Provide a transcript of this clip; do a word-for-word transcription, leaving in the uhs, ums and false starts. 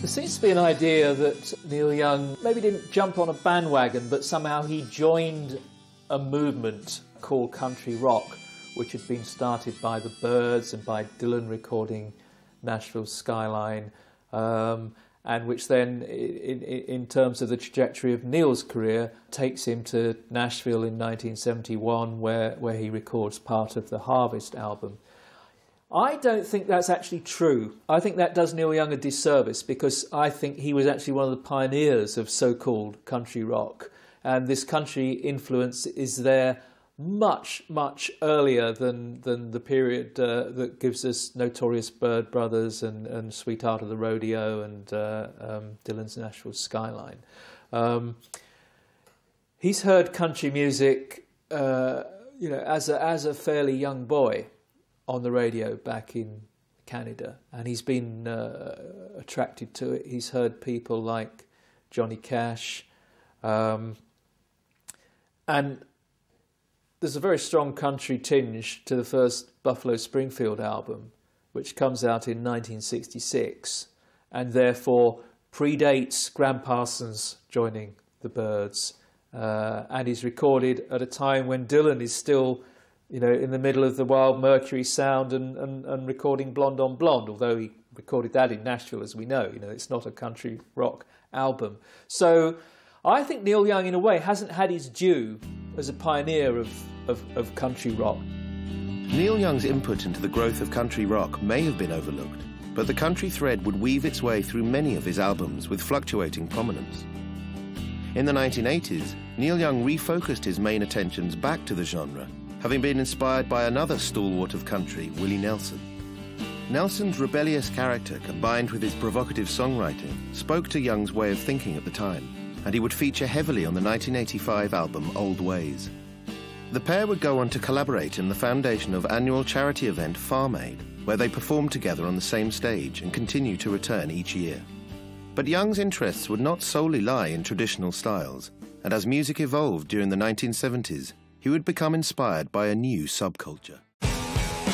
There seems to be an idea that Neil Young maybe didn't jump on a bandwagon, but somehow he joined a movement called country rock, which had been started by the Byrds and by Dylan recording Nashville's Skyline, um, and which then, in, in terms of the trajectory of Neil's career, takes him to Nashville in nineteen seventy-one, where, where he records part of the Harvest album. I don't think that's actually true. I think that does Neil Young a disservice, because I think he was actually one of the pioneers of so-called country rock, and this country influence is there much, much earlier than than the period uh, that gives us Notorious Byrd Brothers and, and Sweetheart of the Rodeo and uh, um, Dylan's Nashville Skyline. Um, he's heard country music, uh, you know, as a as a fairly young boy on the radio back in Canada, and he's been uh, attracted to it. He's heard people like Johnny Cash, um, and there's a very strong country tinge to the first Buffalo Springfield album, which comes out in nineteen sixty-six, and therefore predates Gram Parsons joining the Byrds, uh, and is recorded at a time when Dylan is still, you know, in the middle of the Wild Mercury sound and, and, and recording Blonde on Blonde, although he recorded that in Nashville, as we know. You know, it's not a country rock album. So I think Neil Young, in a way, hasn't had his due as a pioneer of, of, of country rock. Neil Young's input into the growth of country rock may have been overlooked, but the country thread would weave its way through many of his albums with fluctuating prominence. In the nineteen eighties, Neil Young refocused his main attentions back to the genre, having been inspired by another stalwart of country, Willie Nelson. Nelson's rebellious character, combined with his provocative songwriting, spoke to Young's way of thinking at the time, and he would feature heavily on the nineteen eighty-five album Old Ways. The pair would go on to collaborate in the foundation of annual charity event Farm Aid, where they performed together on the same stage and continue to return each year. But Young's interests would not solely lie in traditional styles, and as music evolved during the nineteen seventies, he would become inspired by a new subculture.